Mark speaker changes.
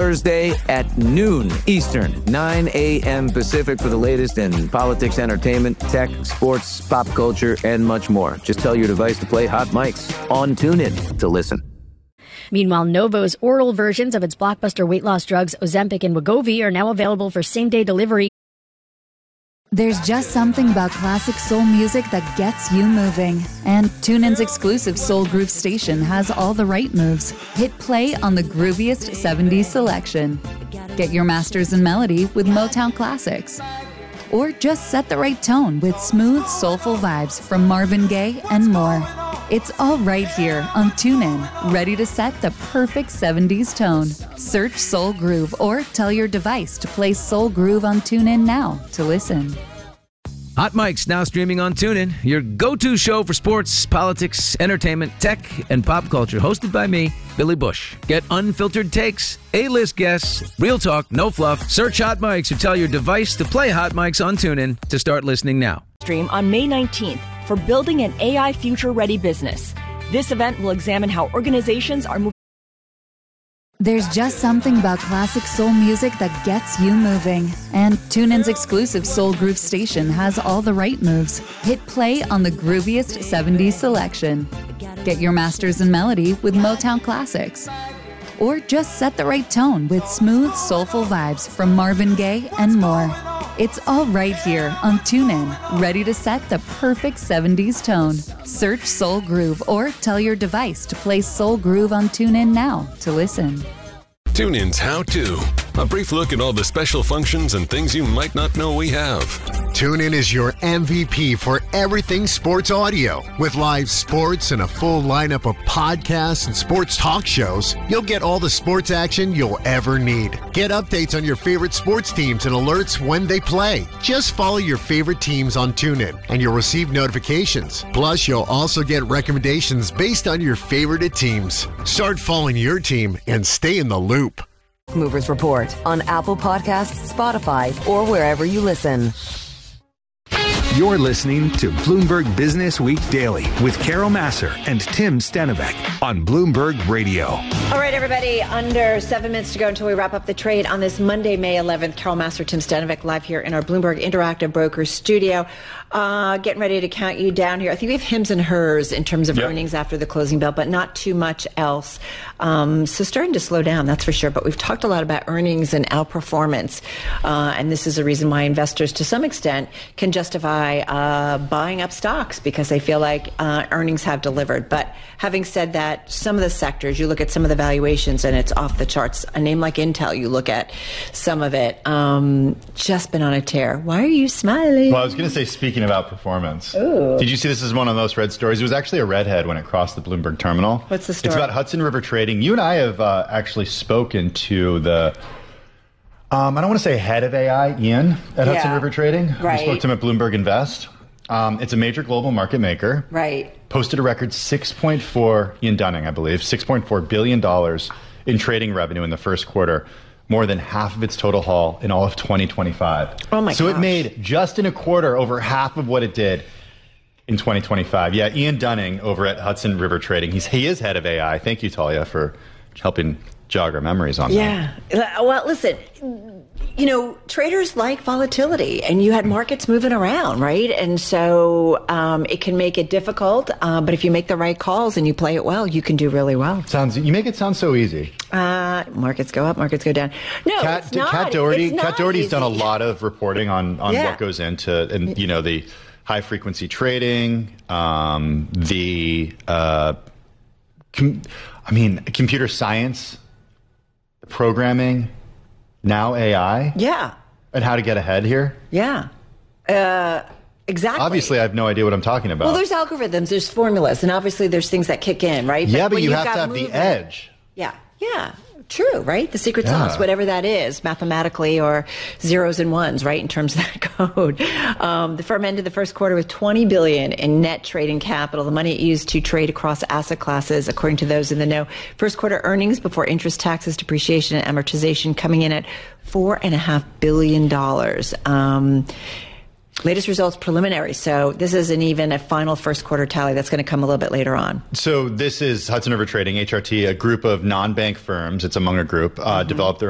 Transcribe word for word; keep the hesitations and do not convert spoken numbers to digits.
Speaker 1: Thursday at noon Eastern, nine a.m. Pacific for the latest in politics, entertainment, tech, sports, pop culture, and much more. Just tell your device to play Hot Mics on TuneIn to listen.
Speaker 2: Meanwhile, Novo's oral versions of its blockbuster weight loss drugs Ozempic and Wegovy are now available for same-day delivery.
Speaker 3: There's just something about classic soul music that gets you moving. And TuneIn's exclusive Soul Groove station has all the right moves. Hit play on the grooviest seventies selection. Get your masters in melody with Motown classics. Or just set the right tone with smooth, soulful vibes from Marvin Gaye and more. It's all right here on TuneIn, ready to set the perfect seventies tone. Search Soul Groove or tell your device to play Soul Groove on TuneIn now to listen.
Speaker 1: Hot Mics now streaming on TuneIn, your go-to show for sports, politics, entertainment, tech, and pop culture. Hosted by me, Billy Bush. Get unfiltered takes, A-list guests, real talk, no fluff. Search Hot Mics or tell your device to play Hot Mics on TuneIn to start listening now.
Speaker 4: Stream on May nineteenth for Building an A I Future-Ready Business. This event will examine how organizations are moving.
Speaker 3: There's just something about classic soul music that gets you moving. And TuneIn's exclusive Soul Groove station has all the right moves. Hit play on the grooviest seventies selection. Get your masters in melody with Motown classics. Or just set the right tone with smooth, soulful vibes from Marvin Gaye and more. It's all right here on TuneIn, ready to set the perfect seventies tone. Search Soul Groove or tell your device to play Soul Groove on TuneIn now to listen.
Speaker 5: TuneIn's How To. A brief look at all the special functions and things you might not know we have.
Speaker 6: TuneIn is your M V P for everything sports audio. With live sports and a full lineup of podcasts and sports talk shows, you'll get all the sports action you'll ever need. Get updates on your favorite sports teams and alerts when they play. Just follow your favorite teams on TuneIn and you'll receive notifications. Plus, you'll also get recommendations based on your favorite teams. Start following your team and stay in the loop.
Speaker 7: Movers Report on Apple Podcasts, Spotify, or wherever you listen.
Speaker 8: You're listening to Bloomberg Business Week Daily with Carol Massar and Tim Stenovec on Bloomberg Radio.
Speaker 9: All right, everybody, under seven minutes to go until we wrap up the trade on this Monday, May eleventh. Carol Massar, Tim Stenovec, live here in our Bloomberg Interactive Brokers studio. Uh, getting ready to count you down here. I think we have hims and hers in terms of yep. earnings after the closing bell, but not too much else. Um, so starting to slow down, that's for sure. But we've talked a lot about earnings and outperformance. Uh, and this is a reason why investors, to some extent, can justify uh, buying up stocks because they feel like uh, earnings have delivered. But having said that, some of the sectors, you look at some of the valuations and it's off the charts. A name like Intel, you look at some of it, um, just been on a tear. Why are you smiling?
Speaker 10: Well, I was going to say, speaking about performance.
Speaker 9: Ooh.
Speaker 10: Did you see this is one of those red stories? It was actually a redhead when it crossed the Bloomberg terminal.
Speaker 9: What's the story?
Speaker 10: It's about Hudson River Trading. You and I have uh, actually spoken to the, um, I don't want to say head of A I, Ian, at
Speaker 9: yeah.
Speaker 10: Hudson River Trading.
Speaker 9: Right.
Speaker 10: We spoke to him at Bloomberg Invest. Um, it's a major global market maker.
Speaker 9: Right.
Speaker 10: Posted a record six point four, Ian Dunning, I believe, six point four billion dollars in trading revenue in the first quarter. More than half of its total haul in all of twenty twenty-five.
Speaker 9: Oh my
Speaker 10: So
Speaker 9: gosh.
Speaker 10: it made just in a quarter over half of what it did in twenty twenty-five. Yeah, Ian Dunning over at Hudson River Trading. He's he is head of A I. Thank you, Talia, for helping jog our memories on
Speaker 9: yeah. that. Yeah. Well, listen, you know, traders like volatility, and you had markets moving around, right? And so um, it can make it difficult, uh, but if you make the right calls and you play it well, you can do really well.
Speaker 10: Sounds. You make it sound so easy.
Speaker 9: Uh, markets go up, markets go down. No,
Speaker 10: Cat,
Speaker 9: it's not.
Speaker 10: Cat Doherty.
Speaker 9: It's not
Speaker 10: Cat Doherty's
Speaker 9: easy.
Speaker 10: done a lot of reporting on on
Speaker 9: yeah.
Speaker 10: what goes into, and you know, the high frequency trading, um, the, uh, com- I mean, computer science, the programming, now A I.
Speaker 9: Yeah.
Speaker 10: And how to get ahead here.
Speaker 9: Yeah. Uh, exactly.
Speaker 10: Obviously, I have no idea what I'm talking about.
Speaker 9: Well, there's algorithms, there's formulas, and obviously there's things that kick in, right?
Speaker 10: Yeah, but,
Speaker 9: when
Speaker 10: you
Speaker 9: you've
Speaker 10: have
Speaker 9: got
Speaker 10: to have
Speaker 9: movement,
Speaker 10: the edge.
Speaker 9: Yeah. Yeah. True, right? The secret
Speaker 10: Yeah.
Speaker 9: sauce, whatever that is, mathematically, or zeros and ones, right, in terms of that code. Um, the firm ended the first quarter with twenty billion dollars in net trading capital, the money it used to trade across asset classes, according to those in the know. First quarter earnings before interest, taxes, depreciation, and amortization coming in at four and a half billion dollars. Um, Latest results preliminary, so this isn't even a final first quarter tally. That's going to come a little bit later on.
Speaker 10: So this is Hudson River Trading, H R T, a group of non-bank firms. It's among a group, uh, mm-hmm. developed their